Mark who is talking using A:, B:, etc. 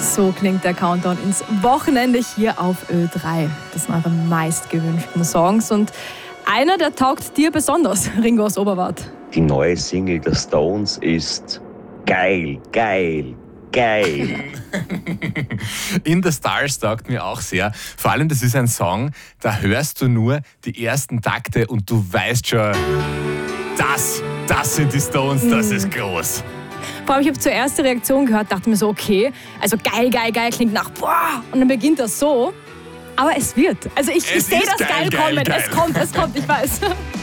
A: So klingt der Countdown ins Wochenende hier auf Ö3. Das sind eure meistgewünschten Songs und einer, der taugt dir besonders, Ringo aus Oberwart.
B: Die neue Single der Stones ist geil, geil, geil.
C: In the Stars taugt mir auch sehr. Vor allem, das ist ein Song, da hörst du nur die ersten Takte und du weißt schon, das sind die Stones, das ist groß.
A: Vor allem, ich habe zuerst die Reaktion gehört, dachte mir so, okay, also geil, geil, geil klingt nach boah und dann beginnt das so. Aber es wird. Also ich sehe das geil kommen.
C: Geil.
A: Es kommt, ich weiß.